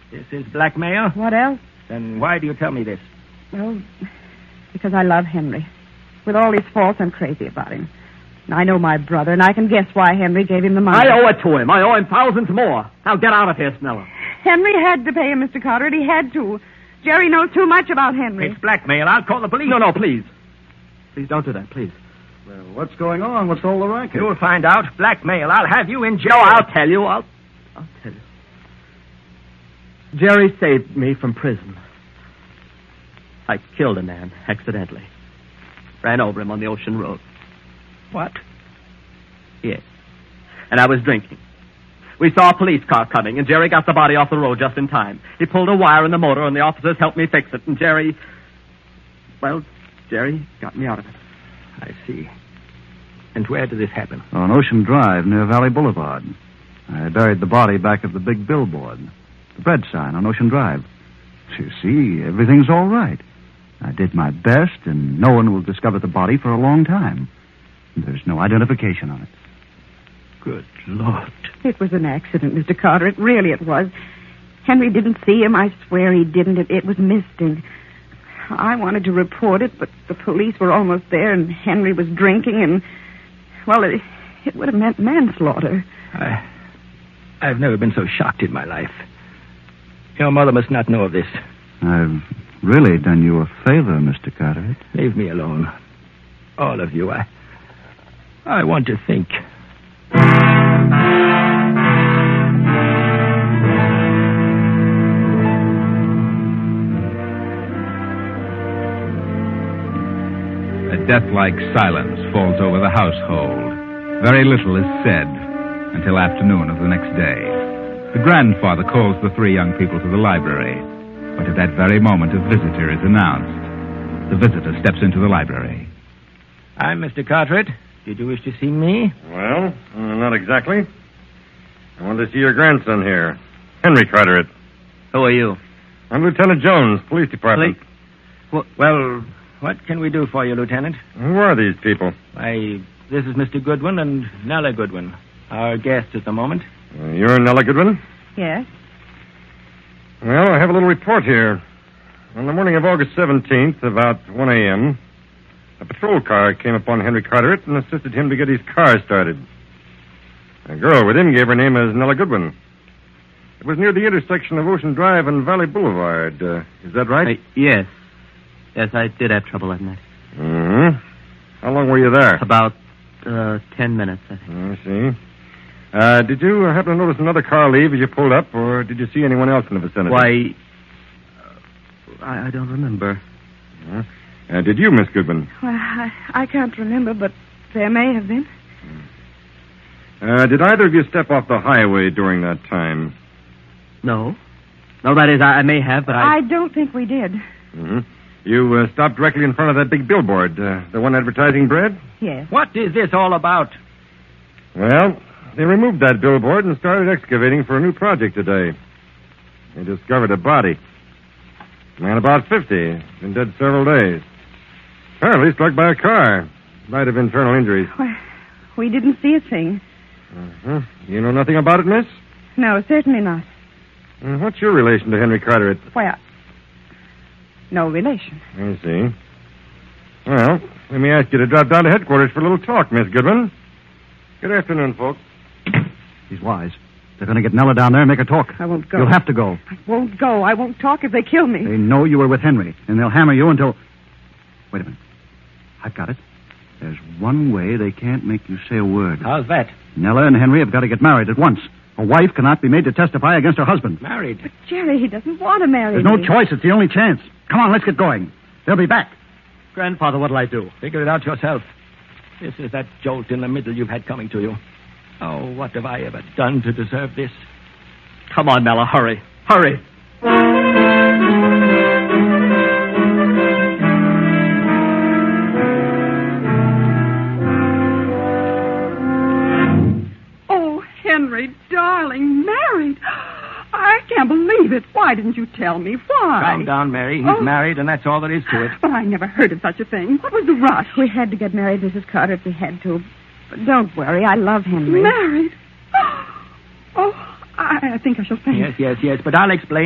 This is blackmail? What else? Then why do you tell me this? Well, because I love Henry. With all his faults, I'm crazy about him. And I know my brother, and I can guess why Henry gave him the money. I owe it to him. I owe him thousands more. Now get out of here, Snella. Henry had to pay him, Mr. Carteret. He had to. Jerry knows too much about Henry. It's blackmail. I'll call the police. No, please. Please don't do that, please. Well, what's going on? What's all the racket? You'll find out. Blackmail. I'll have you in jail. No, I'll tell you. I'll tell you. Jerry saved me from prison. I killed a man accidentally. Ran over him on the Ocean Road. What? Yes. And I was drinking. We saw a police car coming, and Jerry got the body off the road just in time. He pulled a wire in the motor, and the officers helped me fix it. And Jerry got me out of it. I see. And where did this happen? On Ocean Drive near Valley Boulevard. I buried the body back of the big billboard. The bread sign on Ocean Drive. You see, everything's all right. I did my best, and no one will discover the body for a long time. There's no identification on it. Good Lord. It was an accident, Mr. Carteret. Really it was. Henry didn't see him. I swear he didn't. It was misting. I wanted to report it, but the police were almost there, and Henry was drinking, and, well, it would have meant manslaughter. I've never been so shocked in my life. Your mother must not know of this. I've really done you a favor, Mr. Carteret. Leave me alone. All of you. I want to think. A death-like silence falls over the household. Very little is said until afternoon of the next day. The grandfather calls the three young people to the library, but at that very moment a visitor is announced. The visitor steps into the library. I'm Mr. Carteret. Did you wish to see me? Well, not exactly. I want to see your grandson here, Henry Carteret. Who are you? I'm Lieutenant Jones, Police Department. Well, what can we do for you, Lieutenant? Who are these people? This is Mr. Goodwin and Nella Goodwin, our guests at the moment. You're Nella Goodwin? Yes. Well, I have a little report here. On the morning of August 17th, about 1 a.m., a patrol car came upon Henry Carteret and assisted him to get his car started. A girl with him gave her name as Nella Goodwin. It was near the intersection of Ocean Drive and Valley Boulevard. Is that right? Yes. Yes, I did have trouble that night. Mm-hmm. How long were you there? About 10 minutes, I think. I see. Did you happen to notice another car leave as you pulled up, or did you see anyone else in the vicinity? Why, I don't remember. Did you, Miss Goodwin? Well, I can't remember, but there may have been. Did either of you step off the highway during that time? No. No, that is, I may have, but I don't think we did. Mm-hmm. You stopped directly in front of that big billboard, the one advertising bread? Yes. What is this all about? Well, they removed that billboard and started excavating for a new project today. They discovered a body. A man about 50, been dead several days. Apparently struck by a car. Might have internal injuries. Well, we didn't see a thing. Uh-huh. You know nothing about it, miss? No, certainly not. What's your relation to Henry Carteret? Well, no relation. I see. Well, let me ask you to drop down to headquarters for a little talk, Miss Goodwin. Good afternoon, folks. He's wise. They're going to get Nella down there and make her talk. I won't go. You'll have to go. I won't go. I won't talk if they kill me. They know you were with Henry, and they'll hammer you until... Wait a minute. I've got it. There's one way they can't make you say a word. How's that? Nella and Henry have got to get married at once. A wife cannot be made to testify against her husband. Married? But Jerry, he doesn't want to marry There's me. no choice. It's the only chance. Come on, let's get going. They'll be back. Grandfather, what'll I do? Figure it out yourself. This is that jolt in the middle you've had coming to you. Oh, what have I ever done to deserve this? Come on, Nella, hurry. Hurry. Oh, Henry, darling, married. I can't believe it. Why didn't you tell me? Why? Calm down, Mary. He's married, and that's all there is to it. But I never heard of such a thing. What was the rush? We had to get married, Mrs. Carter, if we had to. But don't worry, I love Henry. Married? Oh, I think I shall faint. Yes, but I'll explain.